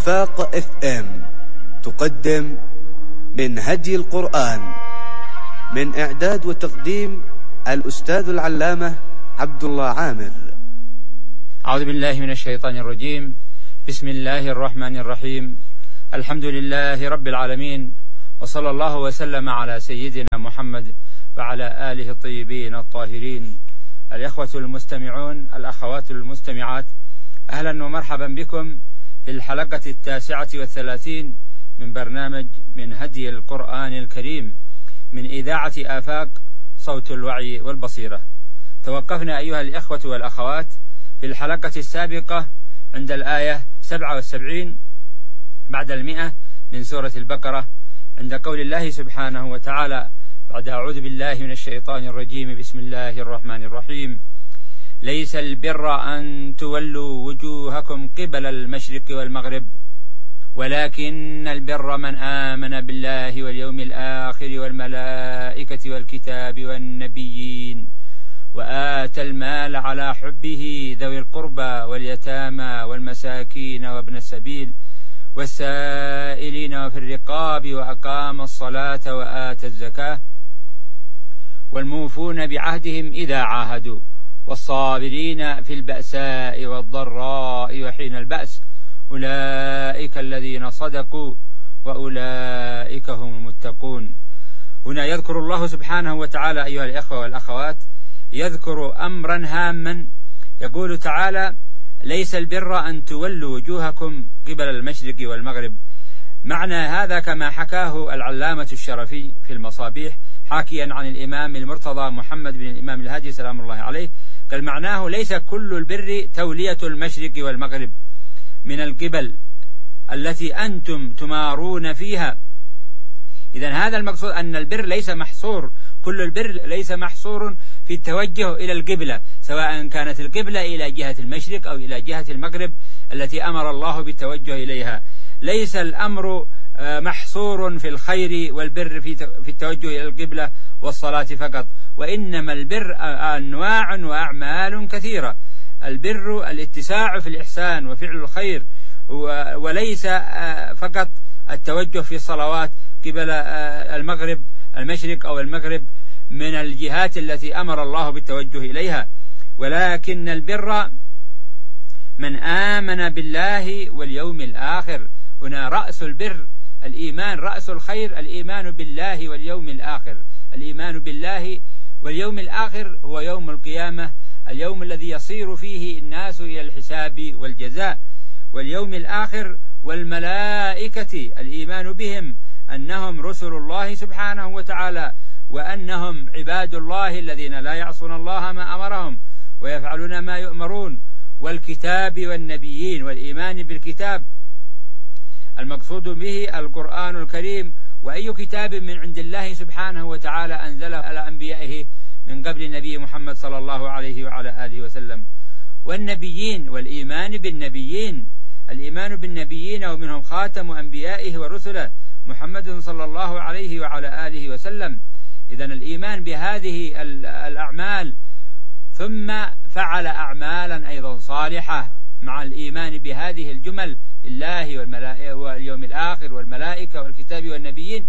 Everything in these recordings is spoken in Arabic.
آفاق FM تقدم من هدي القرآن، من إعداد وتقديم الأستاذ العلامة عبد الله عامر. أعوذ بالله من الشيطان الرجيم. بسم الله الرحمن الرحيم. الحمد لله رب العالمين، وصلى الله وسلم على سيدنا محمد وعلى آله الطيبين الطاهرين. الإخوة المستمعون، الأخوات المستمعات، أهلا ومرحبا بكم في الحلقة 39 من برنامج من هدي القرآن الكريم من إذاعة آفاق صوت الوعي والبصيرة. توقفنا أيها الإخوة والأخوات في الحلقة السابقة عند الآية 77 بعد 100 من سورة البقرة، عند قول الله سبحانه وتعالى بعد أعوذ بالله من الشيطان الرجيم بسم الله الرحمن الرحيم: ليس البر أن تولوا وجوهكم قبل المشرق والمغرب ولكن البر من آمن بالله واليوم الآخر والملائكة والكتاب والنبيين وآتى المال على حبه ذوي القربى واليتامى والمساكين وابن السبيل والسائلين وفي الرقاب وأقام الصلاة وآتى الزكاة والموفون بعهدهم إذا عاهدوا والصابرين في البأساء والضراء وحين البأس أولئك الذين صدقوا وأولئك هم المتقون. هنا يذكر الله سبحانه وتعالى أيها الإخوة والأخوات، يذكر أمرا هاما، يقول تعالى: ليس البر أن تولوا وجوهكم قبل المشرق والمغرب. معنى هذا كما حكاه العلامة الشرفي في المصابيح حاكيا عن الإمام المرتضى محمد بن الإمام الهادي سلام الله عليه، قال معناه ليس كل البر تولية المشرق والمغرب من القبل التي أنتم تمارون فيها. إذن هذا المقصود، أن البر ليس محصور، كل البر ليس محصور في التوجه إلى القبلة، سواء كانت القبلة إلى جهة المشرق أو إلى جهة المغرب التي أمر الله بالتوجه إليها. ليس الأمر محصور في الخير والبر في التوجه إلى القبلة والصلاة فقط، وإنما البر أنواع وأعمال كثيرة. البر الاتساع في الإحسان وفعل الخير، وليس فقط التوجه في الصلوات قبل المغرب المشرق أو المغرب من الجهات التي أمر الله بالتوجه إليها، ولكن البر من آمن بالله واليوم الآخر. هنا رأس البر الإيمان، رأس الخير الإيمان بالله واليوم الآخر. الإيمان بالله واليوم الآخر هو يوم القيامة، اليوم الذي يصير فيه الناس إلى الحساب والجزاء. واليوم الآخر والملائكة الإيمان بهم أنهم رسل الله سبحانه وتعالى، وأنهم عباد الله الذين لا يعصون الله ما أمرهم ويفعلون ما يؤمرون. والكتاب والنبيين، والإيمان بالكتاب المقصود به القرآن الكريم، وأي كتاب من عند الله سبحانه وتعالى أنزله على أنبيائه من قبل النبي محمد صلى الله عليه وعلى آله وسلم. والنبيين، والإيمان بالنبيين، الإيمان بالنبيين ومنهم خاتم أنبيائه ورسله محمد صلى الله عليه وعلى آله وسلم. إذن الإيمان بهذه الأعمال، ثم فعل أعمالا أيضا صالحة مع الإيمان بهذه الجمل بالله والملائكة واليوم الآخر والملائكة والكتاب والنبيين،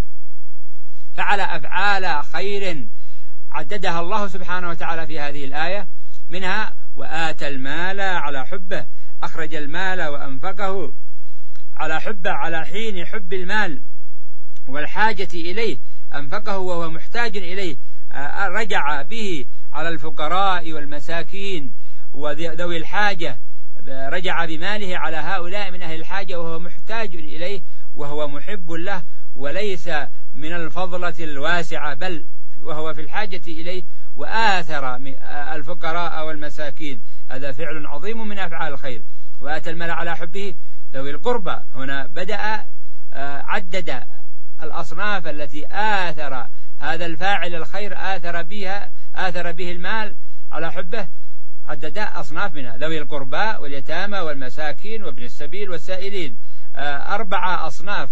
فعل أفعال خير عددها الله سبحانه وتعالى في هذه الآية، منها وآتى المال على حبه، أخرج المال وأنفقه على حبه، على حين حب المال والحاجة إليه، أنفقه وهو محتاج إليه، رجع به على الفقراء والمساكين وذوي الحاجة، رجع بماله على هؤلاء من أهل الحاجة وهو محتاج إليه وهو محب له، وليس من الفضلة الواسعة، بل وهو في الحاجة إليه، وآثر الفقراء والمساكين. هذا فعل عظيم من أفعال الخير. وآتى المال على حبه ذوي القربى، هنا بدأ عدد الأصناف التي آثر هذا الفاعل الخير، آثر به المال على حبه، عدد أصناف منها: ذوي القربى واليتامى والمساكين وابن السبيل والسائلين. 4 أصناف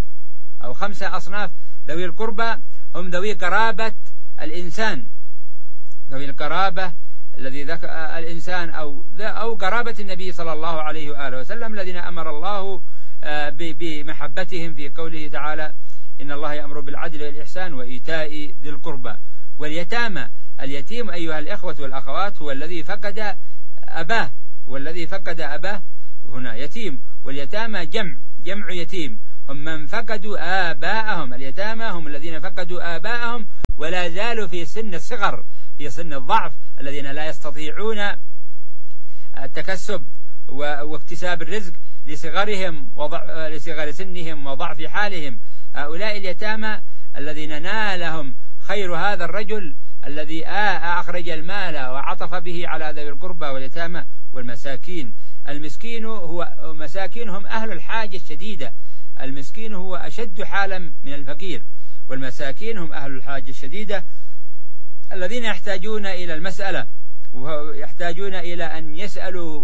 أو 5 أصناف. ذوي القربى هم ذوي قرابة الإنسان، ذوي القرابة الذي ذكر الإنسان أو قرابة النبي صلى الله عليه وآله وسلم، الذين أمر الله بمحبتهم في قوله تعالى إن الله يأمر بالعدل والإحسان وإيتاء ذي القربى. واليتامى، اليتيم أيها الإخوة والأخوات هو الذي فقد أباه، والذي فقد أباه هنا يتيم. واليتامى جمع يتيم، هم من فقدوا آباءهم. اليتامى هم الذين فقدوا آباءهم ولا زالوا في سن الصغر، في سن الضعف، الذين لا يستطيعون التكسب واكتساب الرزق لصغر سنهم وضعف حالهم. هؤلاء اليتامى الذين نالهم خير هذا الرجل الذي أخرج المال وعطف به على ذوي القربى واليتامى والمساكين. المسكين هو مساكين هم أهل الحاجة الشديدة، المسكين هو أشد حالا من الفقير، والمساكين هم أهل الحاجة الشديدة الذين يحتاجون إلى المسألة، ويحتاجون إلى أن يسألوا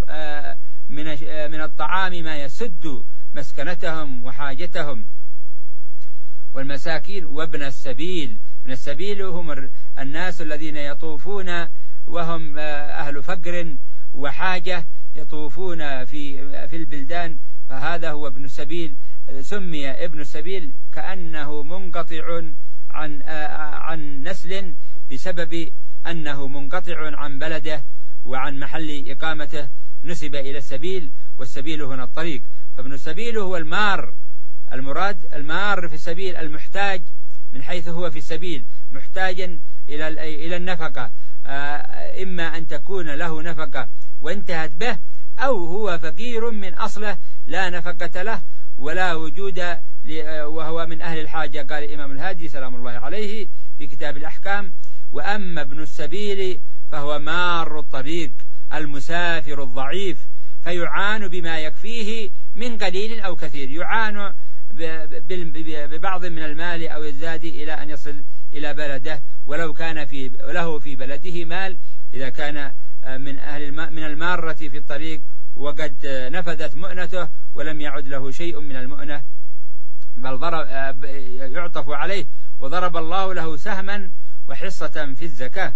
من الطعام ما يسد مسكنتهم وحاجتهم. والمساكين وابن السبيل، ابن السبيل هم الناس الذين يطوفون وهم أهل فقر وحاجة، يطوفون في البلدان، فهذا هو ابن السبيل. سمي ابن السبيل كأنه منقطع عن نسل بسبب أنه منقطع عن بلده وعن محل إقامته، نسب إلى السبيل، والسبيل هنا الطريق. فابن السبيل هو المار، المراد المار في السبيل، المحتاج من حيث هو في السبيل، محتاجا إلى النفقة، إما أن تكون له نفقة وانتهت به، أو هو فقير من أصله لا نفقة له ولا وجود وهو من أهل الحاجة. قال الإمام الهادي سلام الله عليه في كتاب الأحكام: وأما ابن السبيل فهو مار الطريق المسافر الضعيف، فيعان بما يكفيه من قليل أو كثير، يعان ببعض من المال أو الزاد إلى أن يصل إلى بلده، ولو كان له في بلده مال، إذا كان من المارة في الطريق وقد نفذت مؤنته ولم يعد له شيء من المؤنة، بل يعطف عليه، وضرب الله له سهما وحصة في الزكاة.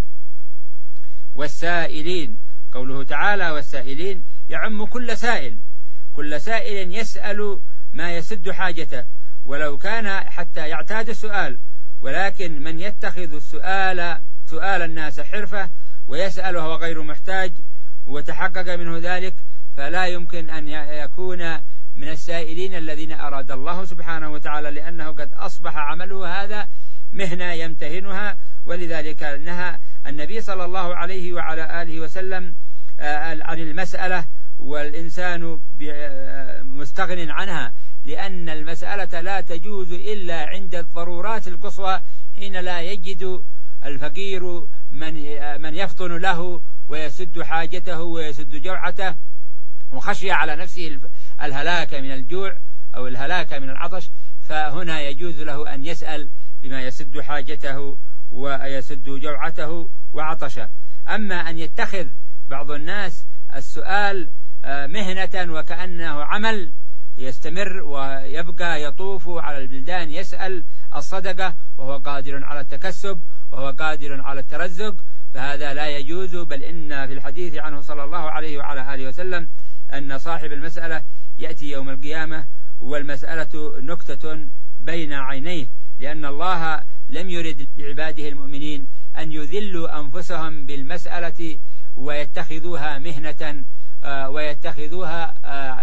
والسائلين، قوله تعالى والسائلين يعم كل سائل، كل سائل يسأل ما يسد حاجته، ولو كان حتى يعتاد السؤال، ولكن من يتخذ سؤال الناس حرفة ويسأل وهو غير محتاج وتحقق منه ذلك، فلا يمكن أن يكون من السائلين الذين أراد الله سبحانه وتعالى، لأنه قد أصبح عمله هذا مهنة يمتهنها. ولذلك نهى النبي صلى الله عليه وعلى آله وسلم عن المسألة، والإنسان مستغن عنها، لأن المسألة لا تجوز إلا عند الضرورات القصوى، حين لا يجد الفقير من يفطن له ويسد حاجته ويسد جوعته، وخشي على نفسه الهلاك من الجوع أو الهلاك من العطش، فهنا يجوز له أن يسأل بما يسد حاجته ويسد جوعته وعطشه. أما أن يتخذ بعض الناس السؤال مهنة وكأنه عمل يستمر ويبقى يطوف على البلدان يسأل الصدقة وهو قادر على التكسب وهو قادر على الترزق، فهذا لا يجوز. بل إن في الحديث عنه صلى الله عليه وعلى آله وسلم أن صاحب المسألة يأتي يوم القيامة والمسألة نكتة بين عينيه، لأن الله لم يرد لعباده المؤمنين أن يذلوا أنفسهم بالمسألة ويتخذوها مهنة ويتخذوها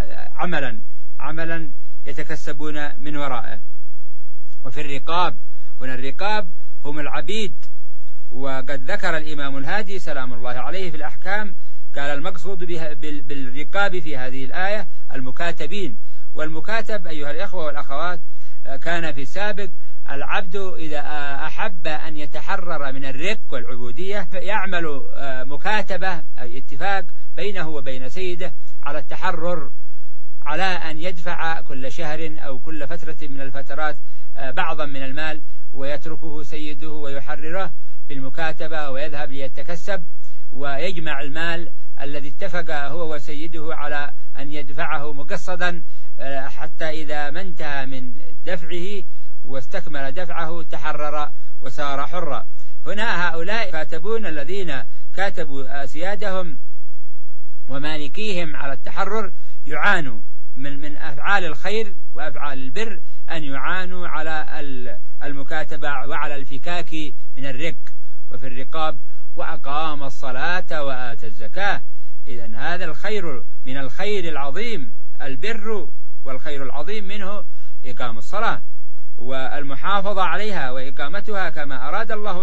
عملا يتكسبون من ورائه. وفي الرقاب، هنا الرقاب هم العبيد، وقد ذكر الإمام الهادي سلام الله عليه في الأحكام قال المقصود بالرقاب في هذه الآية المكاتبين. والمكاتب أيها الإخوة والأخوات كان في السابق العبد إذا أحب أن يتحرر من الرق والعبودية يعمل مكاتبة أي اتفاق بينه وبين سيده على التحرر، على أن يدفع كل شهر أو كل فترة من الفترات بعضا من المال ويتركه سيده ويحرره بالمكاتبة ويذهب ليتكسب ويجمع المال الذي اتفق هو وسيده على أن يدفعه مقصدا، حتى إذا ما انتهى من دفعه واستكمل دفعه تحرر وصار حرا. هنا هؤلاء كاتبون الذين كاتبوا سيادهم ومالكيهم على التحرر يعانوا من أفعال الخير وأفعال البر أن يعانوا على المكاتبة وعلى الفكاك من الرق وفي الرقاب، وأقام الصلاة وآتى الزكاة. إذن هذا الخير من الخير العظيم البر، والخير العظيم منه إقام الصلاة والمحافظة عليها وإقامتها كما أراد الله